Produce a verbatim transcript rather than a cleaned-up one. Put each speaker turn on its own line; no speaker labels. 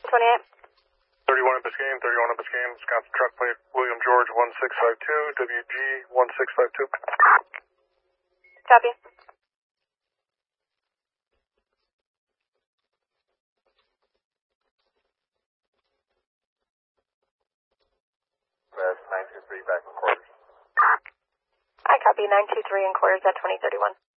twenty-eight.
thirty-one in Biscayne, thirty-one in Biscayne, Wisconsin truck plate, William George one six five two, W G one six five two.
Copy.
That's nine two three back in quarters.
I copy nine two three in quarters at twenty thirty-one.